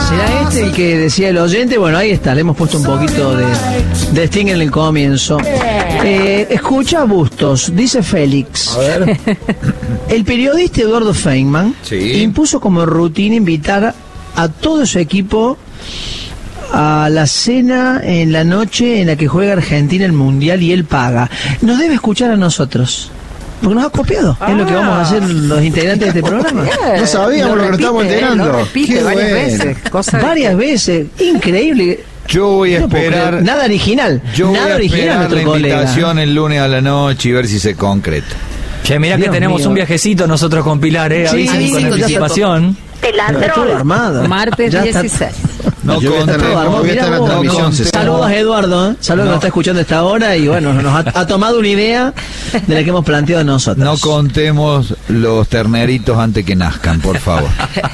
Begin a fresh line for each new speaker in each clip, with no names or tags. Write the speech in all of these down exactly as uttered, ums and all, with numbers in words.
¿Será este el que decía el oyente? Bueno, ahí está, le hemos puesto un poquito de, de Sting en el comienzo. Eh, escucha Bustos, dice Félix.
A ver.
El periodista Eduardo Feynman
sí.
impuso como rutina invitar a todo su equipo a la cena en la noche en la que juega Argentina el Mundial y él paga. Nos debe escuchar a nosotros. Porque nos ha copiado. Ah, es lo que vamos a hacer los integrantes de este programa.
Bien. No sabíamos lo, lo repite, que nos estamos enterando.
Lo repite
Qué
varias
bueno.
veces. Cosa
varias
que...
veces. Increíble.
Yo voy a esperar.
Nada original.
Yo
nada
voy a
original
esperar la
colega.
invitación el lunes a la noche y ver si se concreta.
Che, mirá Dios que tenemos mío. un viajecito nosotros con Pilar, ¿eh?
Sí,
Avisen
sí,
con
sí,
anticipación.
Armado.
Martes
ya
dieciséis.
No conté.
Saludos a Eduardo, ¿eh? Saludos no. que nos está escuchando a esta hora y bueno, nos ha, ha tomado una idea de la que hemos planteado nosotros.
No contemos los terneritos antes que nazcan, por favor.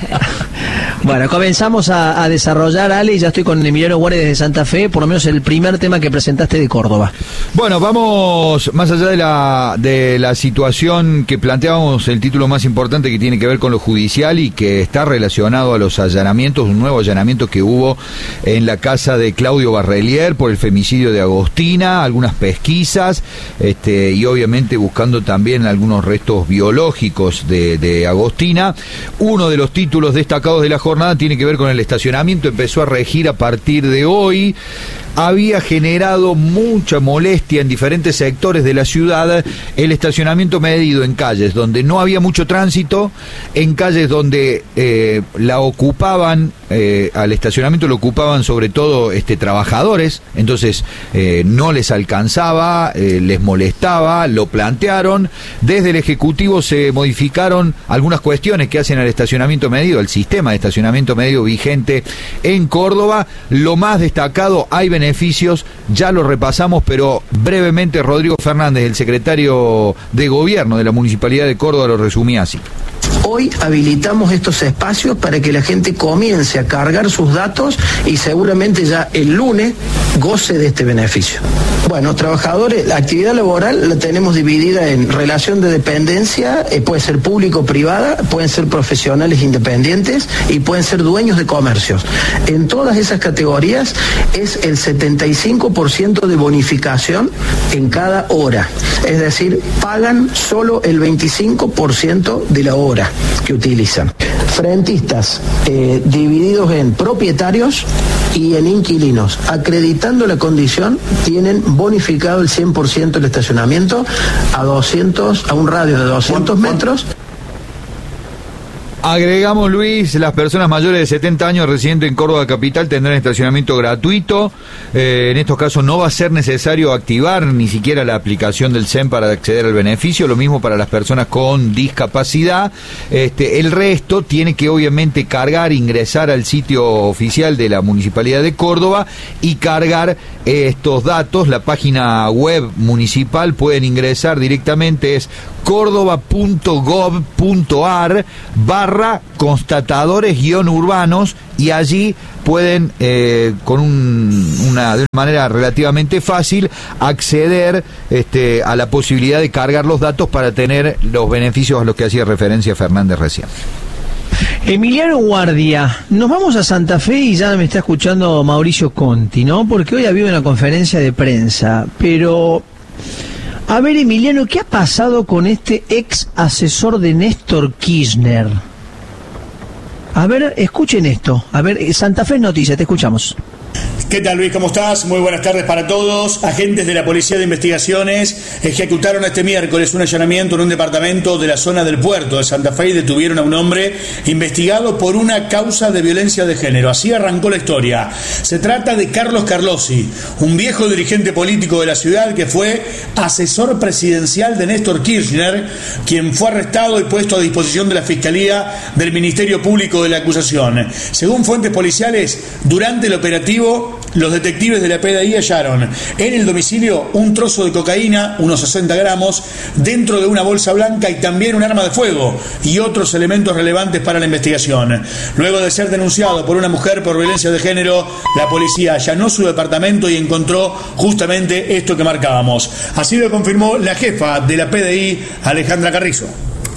Bueno, comenzamos a, a desarrollar, Ale, y ya estoy con Emiliano Guardia desde Santa Fe, por lo menos el primer tema que presentaste de Córdoba.
Bueno, vamos más allá de la de la situación que planteábamos, el título más importante que tiene que ver con lo judicial y que está relacionado a los allanamientos, un nuevo allanamiento que hubo en la casa de Claudio Barrelier por el femicidio de Agostina, algunas pesquisas, este, y obviamente buscando también algunos restos biológicos de, de Agostina. Uno de los títulos destacados de la jornada tiene que ver con el estacionamiento, empezó a regir a partir de hoy. Había generado mucha molestia en diferentes sectores de la ciudad el estacionamiento medido en calles donde no había mucho tránsito, en calles donde eh, la ocupaban, eh, al estacionamiento lo ocupaban sobre todo este, trabajadores, entonces eh, no les alcanzaba, eh, les molestaba, lo plantearon. Desde el Ejecutivo se modificaron algunas cuestiones que hacen al estacionamiento medido, al sistema de estacionamiento medido vigente en Córdoba. Lo más destacado, hay beneficios, ya lo repasamos, pero brevemente Rodrigo Fernández, el secretario de Gobierno de la Municipalidad de Córdoba, lo resumía así.
Hoy habilitamos estos espacios para que la gente comience a cargar sus datos y seguramente ya el lunes goce de este beneficio. Bueno, trabajadores, la actividad laboral la tenemos dividida en relación de dependencia, eh, puede ser público o privada, pueden ser profesionales independientes y pueden ser dueños de comercios. En todas esas categorías es el setenta y cinco por ciento de bonificación en cada hora. Es decir, pagan solo el veinticinco por ciento de la hora que utilizan. Frentistas eh, divididos en propietarios y en inquilinos, acreditando la condición, tienen bonificado el cien por ciento del estacionamiento a doscientos, a un radio de doscientos metros.
Agregamos, Luis, las personas mayores de setenta años residentes en Córdoba capital tendrán estacionamiento gratuito. Eh, en estos casos no va a ser necesario activar ni siquiera la aplicación del S E M para acceder al beneficio. Lo mismo para las personas con discapacidad. Este, el resto tiene que obviamente cargar, ingresar al sitio oficial de la Municipalidad de Córdoba y cargar estos datos. La página web municipal pueden ingresar directamente, es córdoba punto gov punto ar barra constatadores guión urbanos, y allí pueden eh, con un, una de una manera relativamente fácil acceder este, a la posibilidad de cargar los datos para tener los beneficios a los que hacía referencia Fernández recién.
Emiliano Guardia, nos vamos a Santa Fe y ya me está escuchando Mauricio Conti, ¿no? Porque hoy ha habido una conferencia de prensa, pero... A ver, Emiliano, ¿qué ha pasado con este ex asesor de Néstor Kirchner? A ver, escuchen esto. A ver, Santa Fe Noticias, te escuchamos.
¿Qué tal, Luis? ¿Cómo estás? Muy buenas tardes para todos. Agentes de la Policía de Investigaciones ejecutaron este miércoles un allanamiento en un departamento de la zona del puerto de Santa Fe y detuvieron a un hombre investigado por una causa de violencia de género. Así arrancó la historia. Se trata de Carlos Carlossi, un viejo dirigente político de la ciudad que fue asesor presidencial de Néstor Kirchner, quien fue arrestado y puesto a disposición de la Fiscalía del Ministerio Público de la acusación. Según fuentes policiales, durante el operativo, los detectives de la P D I hallaron en el domicilio un trozo de cocaína, unos sesenta gramos, dentro de una bolsa blanca y también un arma de fuego y otros elementos relevantes para la investigación. Luego de ser denunciado por una mujer por violencia de género, la policía allanó su departamento y encontró justamente esto que marcábamos. Así lo confirmó la jefa de la P D I, Alejandra Carrizo.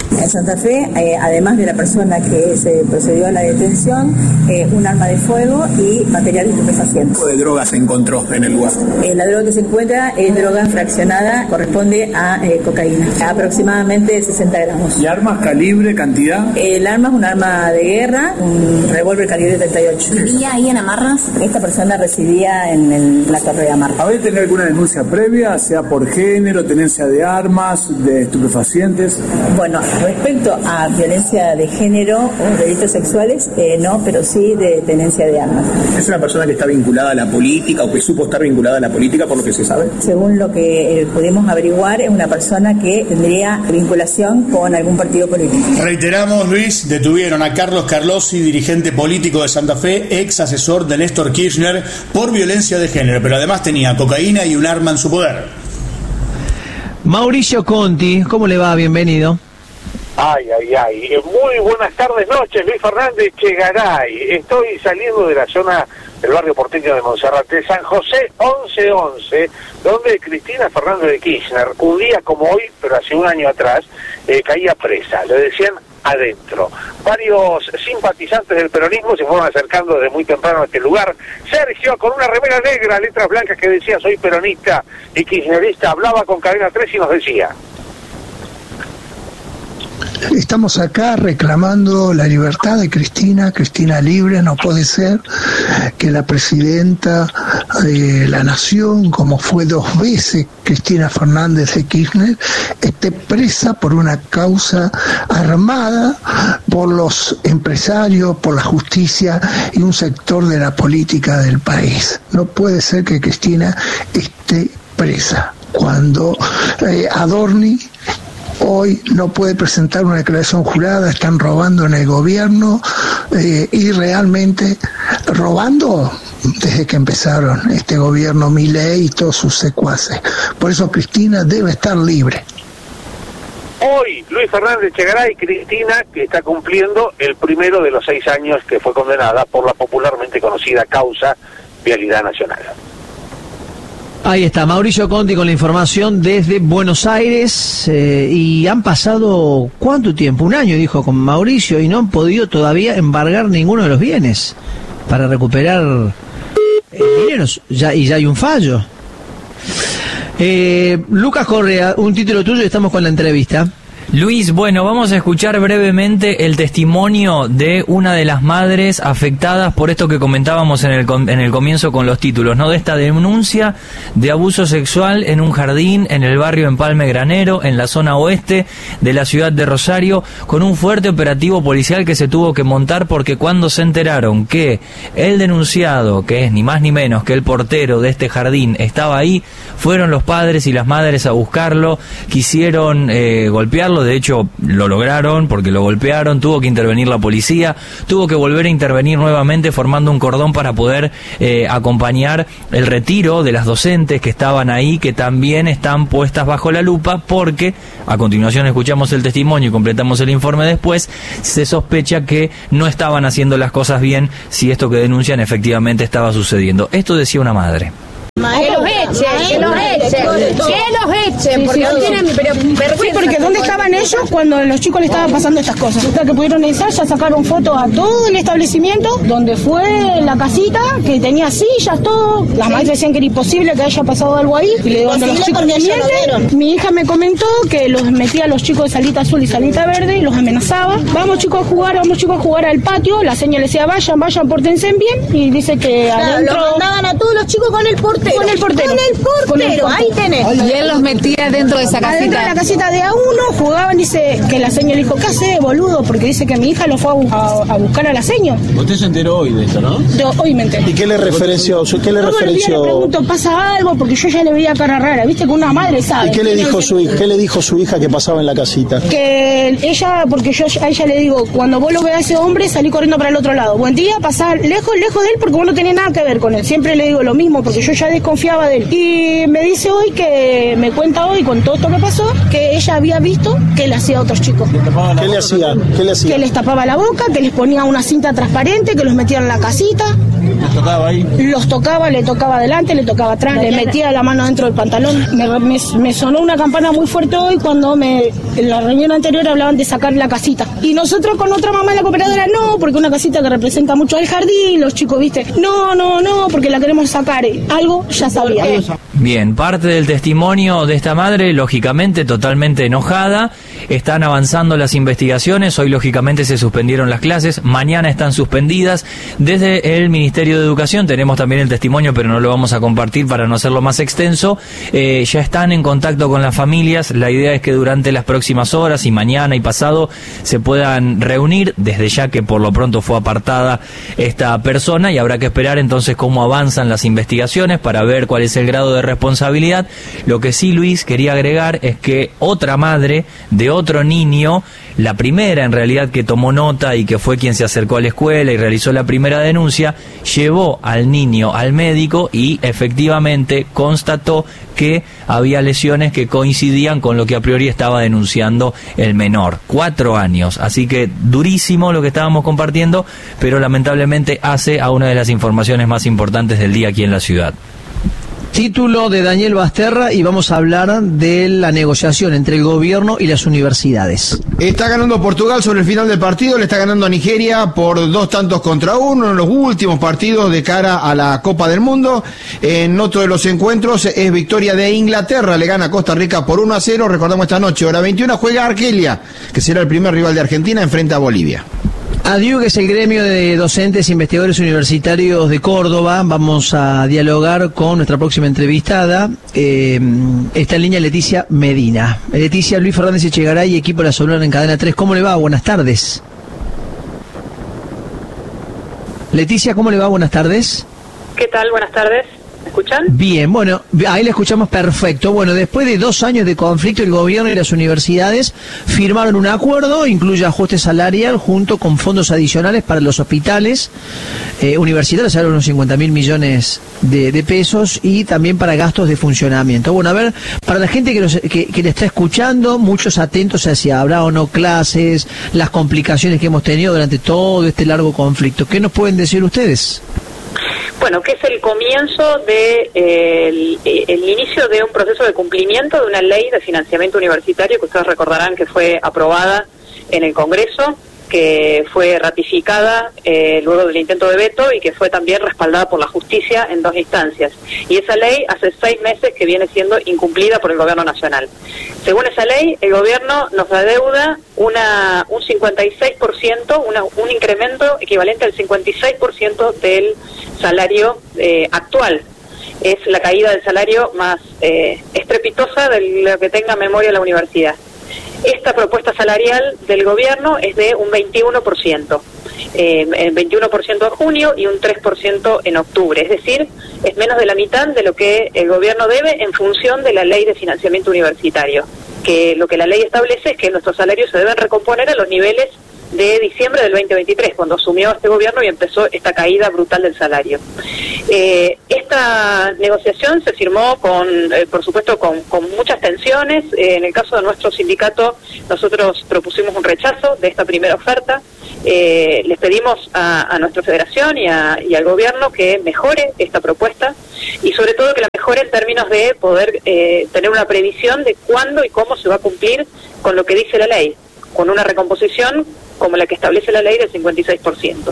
En Santa Fe, eh, además de la persona que se procedió a la detención, eh, un arma de fuego y material estupefaciente.
¿Qué tipo de droga se encontró en el lugar?
Eh, la droga que se encuentra es droga fraccionada, corresponde a eh, cocaína, aproximadamente sesenta gramos.
¿Y armas, calibre, cantidad?
El arma es un arma de guerra, un revólver calibre treinta y ocho.
¿Vivía ahí en Amarras?
Esta persona residía en el, la torre de Amarras.
¿Había tenido alguna denuncia previa, sea por género, tenencia de armas, de estupefacientes?
Bueno, respecto a violencia de género o delitos sexuales, eh, no, pero sí de tenencia de armas.
¿Es una persona que está vinculada a la política o que supo estar vinculada a la política por lo que se sabe?
Según lo que eh, pudimos averiguar, es una persona que tendría vinculación con algún partido político.
Reiteramos, Luis, detuvieron a Carlos Carlossi, dirigente político de Santa Fe, ex asesor de Néstor Kirchner, por violencia de género, pero además tenía cocaína y un arma en su poder.
Mauricio Conti, ¿cómo le va? Bienvenido.
Ay, ay, ay. Muy buenas tardes, noches, Luis Fernández Chegaray. Estoy saliendo de la zona del barrio porteño de Monserrate, San José once once, donde Cristina Fernández de Kirchner, un día como hoy, pero hace un año atrás, eh, caía presa. Le decían adentro. Varios simpatizantes del peronismo se fueron acercando desde muy temprano a este lugar. Sergio, con una remera negra, letras blancas que decía soy peronista y kirchnerista, hablaba con Cadena tres y nos decía:
estamos acá reclamando la libertad de Cristina, Cristina libre. No puede ser que la presidenta de la nación, como fue dos veces Cristina Fernández de Kirchner, esté presa por una causa armada por los empresarios, por la justicia y un sector de la política del país. No puede ser que Cristina esté presa cuando eh, Adorni hoy no puede presentar una declaración jurada. Están robando en el gobierno eh, y realmente robando desde que empezaron este gobierno Milei y todos sus secuaces. Por eso Cristina debe estar libre.
Hoy, Luis Fernández Chegaray, Cristina, que está cumpliendo el primero de los seis años que fue condenada por la popularmente conocida causa Vialidad Nacional.
Ahí está, Mauricio Conti con la información desde Buenos Aires. Eh, y han pasado, ¿cuánto tiempo? Un año, dijo con Mauricio, y no han podido todavía embargar ninguno de los bienes para recuperar el dinero. Ya, y ya hay un fallo. Eh, Lucas Correa, un título tuyo y estamos con la entrevista.
Luis, bueno, vamos a escuchar brevemente el testimonio de una de las madres afectadas por esto que comentábamos en el en el comienzo con los títulos, ¿no? De esta denuncia de abuso sexual en un jardín en el barrio Empalme Granero, en la zona oeste de la ciudad de Rosario, con un fuerte operativo policial que se tuvo que montar porque cuando se enteraron que el denunciado, que es ni más ni menos que el portero de este jardín, estaba ahí, fueron los padres y las madres a buscarlo, quisieron eh, golpearlo. De hecho, lo lograron porque lo golpearon, tuvo que intervenir la policía, tuvo que volver a intervenir nuevamente formando un cordón para poder eh, acompañar el retiro de las docentes que estaban ahí, que también están puestas bajo la lupa porque, a continuación escuchamos el testimonio y completamos el informe después, se sospecha que no estaban haciendo las cosas bien si esto que denuncian efectivamente estaba sucediendo. Esto decía una madre.
Que los echen, que los echen, que los echen, porque no tienen pero,
sí, porque ¿dónde estaban ellos cuando los chicos le estaban pasando estas cosas? O sea, que pudieron ensayar, ya sacaron fotos a todo el establecimiento, donde fue la casita, que tenía sillas, todo. Las madres decían que era imposible que haya pasado algo ahí. Y le digo, cuando los chicos me mienten, mi hija me comentó que los metía a los chicos de salita azul y salita verde y los amenazaba. Vamos chicos a jugar, vamos chicos a jugar al patio. La señora le decía, vayan, vayan, pórtense bien. Y dice que
claro,
adentro...
Lo mandaban a todos los chicos con el portero.
Con el portero.
Con el portero, con el portero. Ahí tenés.
Y él los metía dentro de esa casita.
Dentro de la casita de a uno, jugaban, dice que la señora le dijo, ¿qué hace, boludo? Porque dice que mi hija lo fue a, bu a, a buscar a la señora.
Usted se enteró hoy de esto, ¿no?
Yo hoy me enteré.
¿Y qué le referenció? ¿Qué le referenció?
Le pregunto, ¿pasa algo? Porque yo ya le veía cara rara, ¿viste? Que una madre sabe.
¿Y qué le dijo su hija? ¿Qué le dijo su hija que pasaba en la casita?
Que ella, porque yo a ella le digo, cuando vos lo veas a ese hombre, salí corriendo para el otro lado. Buen día, pasar lejos, lejos de él, porque vos no tenés nada que ver con él. Siempre le digo lo mismo, porque yo ya desconfiaba de él. Y me dice hoy que, me cuenta hoy con todo esto que pasó, que ella había visto que le hacía a otros chicos.
¿Qué le hacía? ¿Qué le hacía?
Que les tapaba la boca, que les ponía una cinta transparente, que los metía en la casita.
¿Los tocaba ahí?
Los tocaba, le tocaba adelante, le tocaba atrás, le metía la mano dentro del pantalón. Me, me, me sonó una campana muy fuerte hoy cuando me en la reunión anterior hablaban de sacar la casita. Y nosotros con otra mamá en la cooperadora, no, porque una casita que representa mucho al jardín, los chicos, viste, no, no, no, porque la queremos sacar. Algo ya sabía.
Bien, parte del testimonio de esta madre, lógicamente totalmente enojada. Están avanzando las investigaciones, hoy lógicamente se suspendieron las clases, mañana están suspendidas. Desde el Ministerio de Educación tenemos también el testimonio, pero no lo vamos a compartir para no hacerlo más extenso. Eh, ya están en contacto con las familias, la idea es que durante las próximas horas y mañana y pasado se puedan reunir, desde ya que por lo pronto fue apartada esta persona y habrá que esperar entonces cómo avanzan las investigaciones para ver cuál es el grado de responsabilidad. Lo que sí, Luis, quería agregar es que otra madre de otro niño, la primera en realidad que tomó nota y que fue quien se acercó a la escuela y realizó la primera denuncia, llevó al niño al médico y efectivamente constató que había lesiones que coincidían con lo que a priori estaba denunciando el menor. Cuatro años, así que durísimo lo que estábamos compartiendo, pero lamentablemente hace a una de las informaciones más importantes del día aquí en la ciudad.
Título de Daniel Basterra y vamos a hablar de la negociación entre el gobierno y las universidades.
Está ganando Portugal sobre el final del partido, le está ganando a Nigeria por dos tantos contra uno en los últimos partidos de cara a la Copa del Mundo. En otro de los encuentros es victoria de Inglaterra, le gana a Costa Rica por uno a cero. Recordamos esta noche, hora veintiuna, juega Argelia, que será el primer rival de Argentina, enfrente a Bolivia.
ADIU, que es el gremio de docentes e investigadores universitarios de Córdoba, vamos a dialogar con nuestra próxima entrevistada. Eh, está en línea Leticia Medina. Leticia, Luis Fernández Echegaray, equipo de la Solar en Cadena tres. ¿Cómo le va? Buenas tardes. Leticia, ¿cómo le va? Buenas tardes.
¿Qué tal? Buenas tardes. ¿Me escuchan?
Bien, bueno, ahí le escuchamos perfecto. Bueno, después de dos años de conflicto, el gobierno y las universidades firmaron un acuerdo, incluye ajuste salarial junto con fondos adicionales para los hospitales eh, universitarios, ahora unos cincuenta mil millones de, de pesos, y también para gastos de funcionamiento. Bueno, a ver, para la gente que, los, que, que le está escuchando, muchos atentos a si habrá o no clases, las complicaciones que hemos tenido durante todo este largo conflicto. ¿Qué nos pueden decir ustedes?
Bueno, que es el comienzo de eh, el, el inicio de un proceso de cumplimiento de una ley de financiamiento universitario que ustedes recordarán que fue aprobada en el Congreso, que fue ratificada eh, luego del intento de veto y que fue también respaldada por la justicia en dos instancias. Y esa ley hace seis meses que viene siendo incumplida por el Gobierno Nacional. Según esa ley, el Gobierno nos adeuda una, un cincuenta y seis por ciento, una, un incremento equivalente al cincuenta y seis por ciento del salario eh, actual. Es la caída del salario más eh, estrepitosa de lo que tenga memoria la universidad. Esta propuesta salarial del gobierno es de un veintiuno por ciento, eh, el veintiuno por ciento en junio y un tres por ciento en octubre, es decir, es menos de la mitad de lo que el gobierno debe en función de la ley de financiamiento universitario, que lo que la ley establece es que nuestros salarios se deben recomponer a los niveles de diciembre del veinte veintitrés, cuando asumió este gobierno y empezó esta caída brutal del salario. Eh, esta negociación se firmó con, eh, por supuesto, con, con muchas tensiones. Eh, en el caso de nuestro sindicato, nosotros propusimos un rechazo de esta primera oferta. Eh, les pedimos a, a nuestra federación y, a, y al gobierno que mejore esta propuesta y sobre todo que la mejore en términos de poder eh, tener una previsión de cuándo y cómo se va a cumplir con lo que dice la ley, con una recomposición como la que establece la ley del cincuenta y seis por ciento.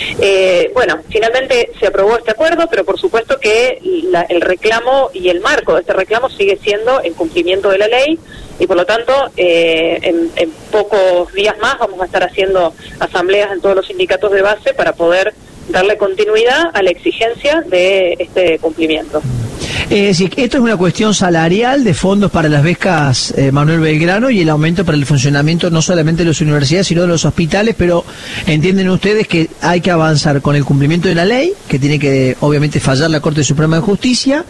Eh, bueno, finalmente se aprobó este acuerdo, pero por supuesto que la, el reclamo y el marco de este reclamo sigue siendo el cumplimiento de la ley y por lo tanto eh, en, en pocos días más vamos a estar haciendo asambleas en todos los sindicatos de base para poder darle continuidad a la exigencia de este cumplimiento.
Es decir, esto es una cuestión salarial de fondos para las becas eh, Manuel Belgrano y el aumento para el funcionamiento no solamente de las universidades, sino de los hospitales, pero entienden ustedes que hay que avanzar con el cumplimiento de la ley, que tiene que obviamente fallar la Corte Suprema de Justicia,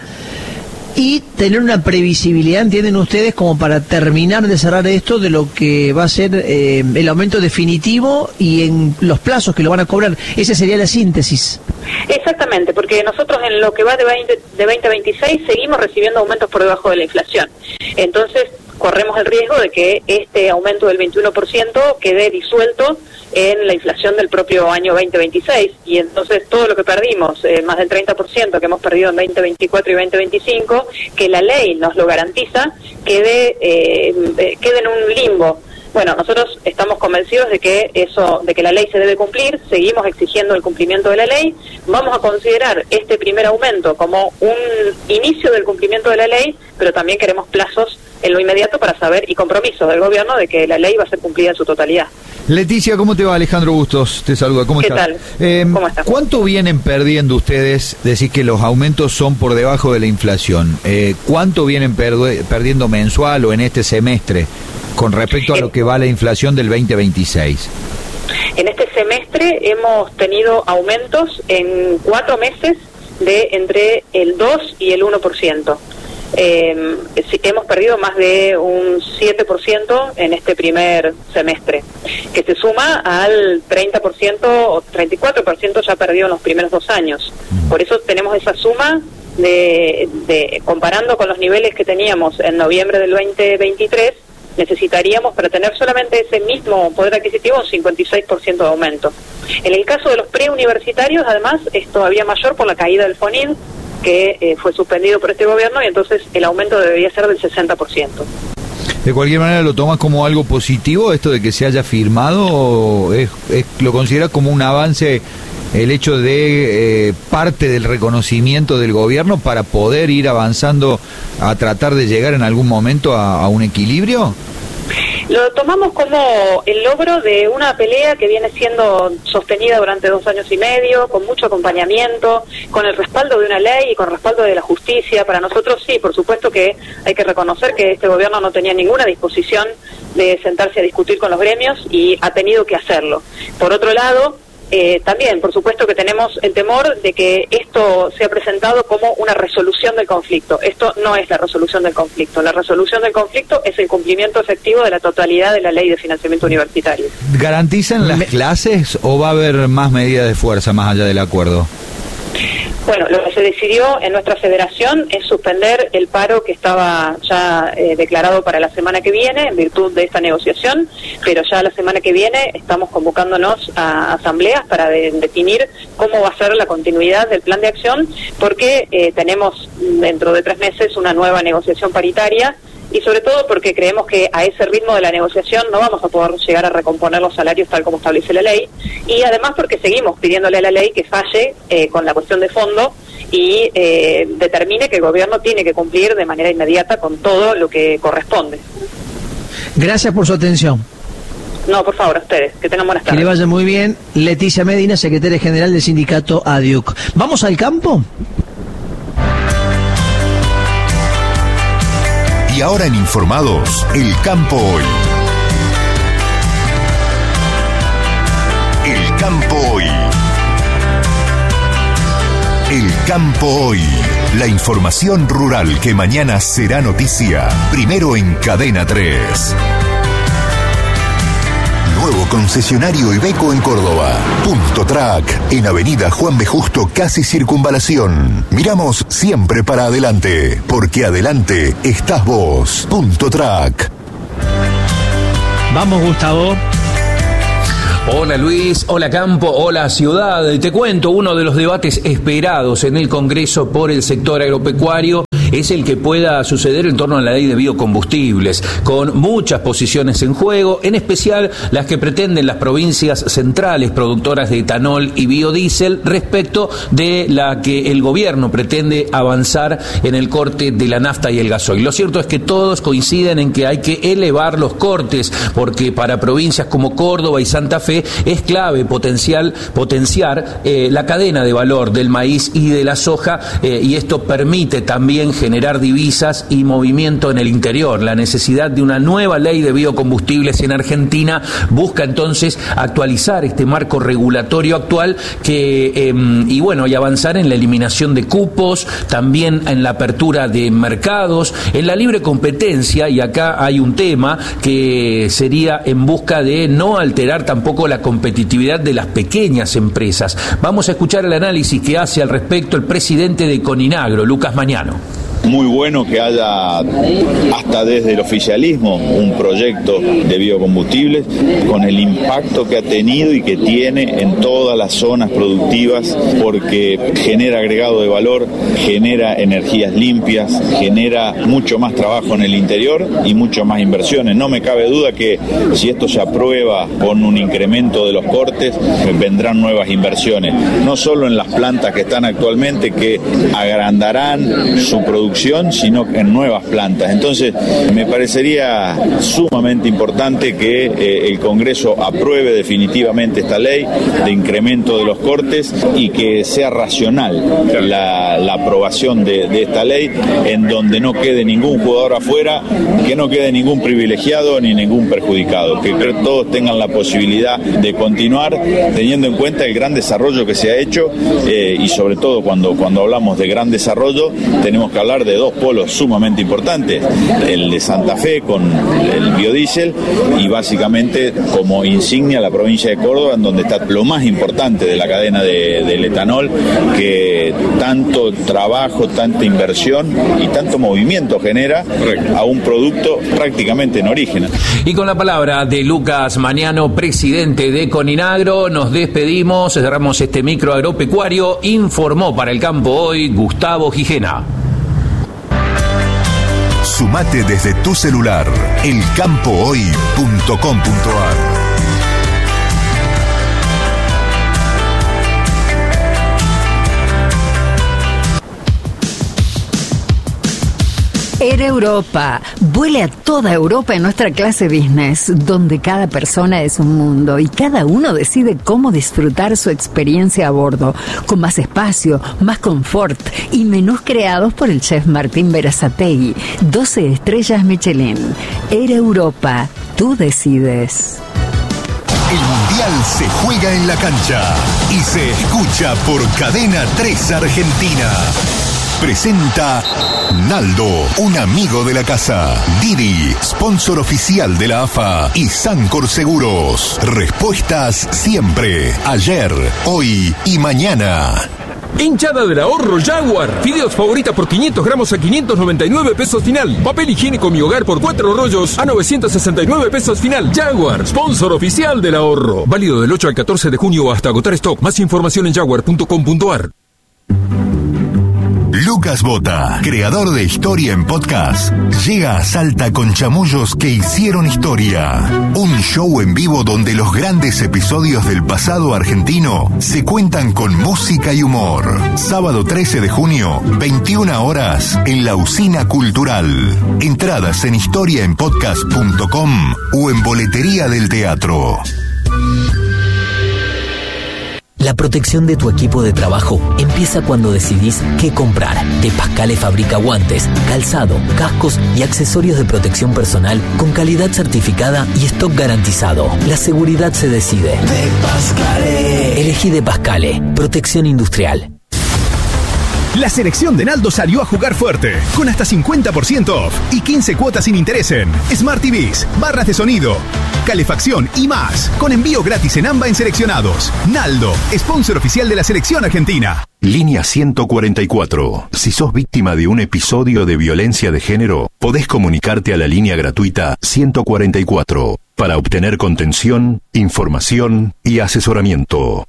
y tener una previsibilidad, entienden ustedes, como para terminar de cerrar esto de lo que va a ser eh, el aumento definitivo y en los plazos que lo van a cobrar. Esa sería la síntesis.
Exactamente, porque nosotros en lo que va de veinte, de veinte veintiséis seguimos recibiendo aumentos por debajo de la inflación. Entonces, corremos el riesgo de que este aumento del veintiuno por ciento quede disuelto en la inflación del propio año veinte veintiséis, y entonces todo lo que perdimos, eh, más del treinta por ciento que hemos perdido en veinte veinticuatro y veinte veinticinco, que la ley nos lo garantiza, quede, eh, quede en un limbo. Bueno, nosotros estamos convencidos de que eso, de que la ley se debe cumplir, seguimos exigiendo el cumplimiento de la ley, vamos a considerar este primer aumento como un inicio del cumplimiento de la ley, pero también queremos plazos en lo inmediato para saber, y compromisos del gobierno de que la ley va a ser cumplida en su totalidad.
Leticia, ¿cómo te va? Alejandro Bustos te saluda. ¿Cómo
¿Qué
estás?
tal?
Eh,
¿Cómo estás?
¿Cuánto vienen perdiendo ustedes? Decís que los aumentos son por debajo de la inflación. Eh, ¿Cuánto vienen perd- perdiendo mensual o en este semestre con respecto a lo que va la inflación del veinte veintiséis?
En este semestre hemos tenido aumentos en cuatro meses de entre el dos y el uno por ciento. Eh, hemos perdido más de un siete por ciento en este primer semestre, que se suma al treinta por ciento o treinta y cuatro por ciento ya perdido en los primeros dos años. Por eso tenemos esa suma de, de comparando con los niveles que teníamos en noviembre del veinte veintitrés, necesitaríamos para tener solamente ese mismo poder adquisitivo un cincuenta y seis por ciento de aumento. En el caso de los preuniversitarios, además, es todavía mayor por la caída del FONID, que eh, fue suspendido por este gobierno, y entonces el aumento debería ser del sesenta por ciento.
¿De cualquier manera lo tomas como algo positivo esto de que se haya firmado, o es, es, lo consideras como un avance el hecho de eh, parte del reconocimiento del gobierno para poder ir avanzando a tratar de llegar en algún momento a, a un equilibrio?
Lo tomamos como el logro de una pelea que viene siendo sostenida durante dos años y medio, con mucho acompañamiento, con el respaldo de una ley y con el respaldo de la justicia. Para nosotros sí, por supuesto que hay que reconocer que este gobierno no tenía ninguna disposición de sentarse a discutir con los gremios y ha tenido que hacerlo. Por otro lado, Eh, también, por supuesto que tenemos el temor de que esto sea presentado como una resolución del conflicto. Esto no es la resolución del conflicto. La resolución del conflicto es el cumplimiento efectivo de la totalidad de la ley de financiamiento universitario.
¿Garantizan las clases o va a haber más medidas de fuerza más allá del acuerdo?
Bueno, lo que se decidió en nuestra federación es suspender el paro que estaba ya eh, declarado para la semana que viene en virtud de esta negociación, pero ya la semana que viene estamos convocándonos a asambleas para de, definir cómo va a ser la continuidad del plan de acción, porque eh, tenemos dentro de tres meses una nueva negociación paritaria, y sobre todo porque creemos que a ese ritmo de la negociación no vamos a poder llegar a recomponer los salarios tal como establece la ley, y además porque seguimos pidiéndole a la ley que falle eh, con la cuestión de fondo y eh, determine que el gobierno tiene que cumplir de manera inmediata con todo lo que corresponde.
Gracias por su atención.
No, por favor, a ustedes, que tengan buenas tardes.
Que le vaya muy bien. Leticia Medina, secretaria general del sindicato A D I U C. ¿Vamos al campo?
Y ahora en Informados, El Campo Hoy. El Campo Hoy. El Campo Hoy. La información rural que mañana será noticia. Primero en Cadena tres. Nuevo concesionario Iveco en Córdoba. Punto Track, en Avenida Juan B. Justo, casi Circunvalación. Miramos siempre para adelante, porque adelante estás vos. Punto Track.
Vamos, Gustavo.
Hola Luis, hola Campo, hola Ciudad. Te cuento, uno de los debates esperados en el Congreso por el sector agropecuario es el que pueda suceder en torno a la ley de biocombustibles, con muchas posiciones en juego, en especial las que pretenden las provincias centrales productoras de etanol y biodiesel respecto de la que el gobierno pretende avanzar en el corte de la nafta y el gasoil. Lo cierto es que todos coinciden en que hay que elevar los cortes, porque para provincias como Córdoba y Santa Fe es clave potencial, potenciar eh, la cadena de valor del maíz y de la soja, eh, y esto permite también generar divisas y movimiento en el interior. La necesidad de una nueva ley de biocombustibles en Argentina busca entonces actualizar este marco regulatorio actual que eh, y bueno y avanzar en la eliminación de cupos, también en la apertura de mercados, en la libre competencia, y acá hay un tema que sería en busca de no alterar tampoco la competitividad de las pequeñas empresas. Vamos a escuchar el análisis que hace al respecto el presidente de Coninagro, Lucas Mañano.
muy bueno que haya, hasta desde el oficialismo, un proyecto de biocombustibles con el impacto que ha tenido y que tiene en todas las zonas productivas, porque genera agregado de valor, genera energías limpias, genera mucho más trabajo en el interior y mucho más inversiones. No me cabe duda que si esto se aprueba con un incremento de los cortes, vendrán nuevas inversiones, no solo en las plantas que están actualmente, que agrandarán su producción, sino en nuevas plantas. Entonces, me parecería sumamente importante que eh, el Congreso apruebe definitivamente esta ley de incremento de los cortes y que sea racional la, la aprobación de, de esta ley, en donde no quede ningún jugador afuera, que no quede ningún privilegiado ni ningún perjudicado, que todos tengan la posibilidad de continuar, teniendo en cuenta el gran desarrollo que se ha hecho eh, y sobre todo cuando, cuando hablamos de gran desarrollo tenemos que hablar de dos polos sumamente importantes, el de Santa Fe con el biodiesel y básicamente como insignia la provincia de Córdoba, en donde está lo más importante de la cadena de, del etanol, que tanto trabajo, tanta inversión y tanto movimiento genera a un producto prácticamente en origen.
Y con la palabra de Lucas Mañano, presidente de Coninagro, nos despedimos, cerramos este micro agropecuario. Informó para El Campo Hoy Gustavo Gijena.
Sumate desde tu celular, el campo hoy punto com punto ar.
Air Europa. Vuele a toda Europa en nuestra clase business, donde cada persona es un mundo y cada uno decide cómo disfrutar su experiencia a bordo, con más espacio, más confort y menús creados por el chef Martín Berazategui. doce estrellas Michelin. Air Europa. Tú decides.
El Mundial se juega en la cancha y se escucha por Cadena tres Argentina. Presenta Naldo, un amigo de la casa. Didi, sponsor oficial de la A F A. Y Sancor Seguros. Respuestas siempre. Ayer, hoy y mañana.
Hinchada del ahorro Jaguar. Fideos favorita por quinientos gramos a quinientos noventa y nueve pesos final. Papel higiénico Mi Hogar por cuatro rollos a novecientos sesenta y nueve pesos final. Jaguar, sponsor oficial del ahorro. Válido del ocho al catorce de junio hasta agotar stock. Más información en jaguar punto com punto ar.
Lucas Bota, creador de Historia en Podcast, llega a Salta con Chamullos que hicieron historia. Un show en vivo donde los grandes episodios del pasado argentino se cuentan con música y humor. Sábado trece de junio, veintiuna horas, en la Usina Cultural. Entradas en historia en podcast punto com o en Boletería del Teatro.
La protección de tu equipo de trabajo empieza cuando decidís qué comprar. De Pascale fabrica guantes, calzado, cascos y accesorios de protección personal con calidad certificada y stock garantizado. La seguridad se decide. De Pascale. Elegí De Pascale. Protección industrial.
La selección de Naldo salió a jugar fuerte, con hasta cincuenta por ciento off y quince cuotas sin interés en Smart T Vs, barras de sonido, calefacción y más, con envío gratis en AMBA en seleccionados. Naldo, sponsor oficial de la selección argentina.
Línea ciento cuarenta y cuatro. Si sos víctima de un episodio de violencia de género, podés comunicarte a la línea gratuita ciento cuarenta y cuatro para obtener contención, información y asesoramiento.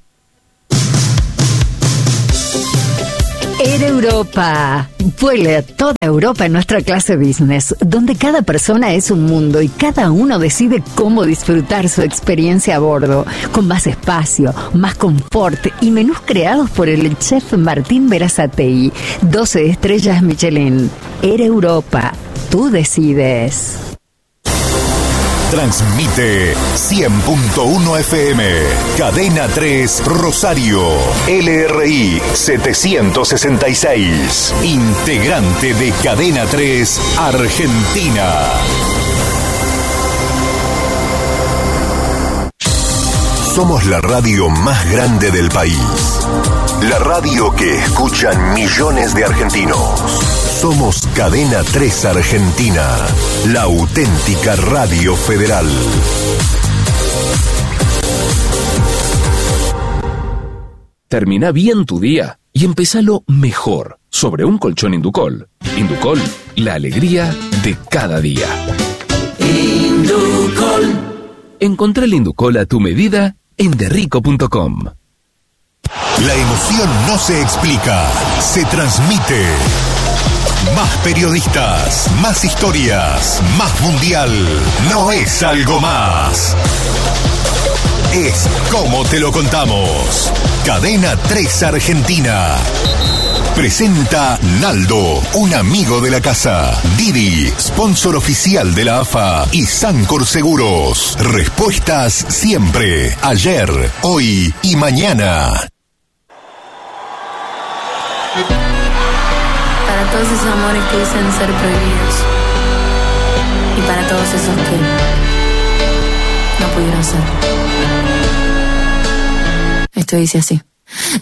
Air Europa. Vuele a toda Europa en nuestra clase business, donde cada persona es un mundo y cada uno decide cómo disfrutar su experiencia a bordo, con más espacio, más confort y menús creados por el chef Martín Berazategui. doce estrellas Michelin. Air Europa. Tú decides.
Transmite cien punto uno F M, Cadena tres Rosario, L R I setecientos sesenta y seis, integrante de Cadena tres Argentina. Somos la radio más grande del país. La radio que escuchan millones de argentinos. Somos Cadena tres Argentina, la auténtica radio federal.
Termina bien tu día. y empezalo mejor sobre un colchón Inducol. Inducol, la alegría de cada día. Inducol. Encontrá el Inducol a tu medida en derrico punto com.
La emoción no se explica, se transmite. Más periodistas, más historias, más mundial. No es algo más. Es como te lo contamos. Cadena tres Argentina. Presenta Naldo, un amigo de la casa. Didi, sponsor oficial de la A F A. Y Sancor Seguros. Respuestas siempre. Ayer, hoy y mañana.
Para todos esos amores que dicen ser prohibidos. Y para todos esos que no pudieron ser. Esto dice así.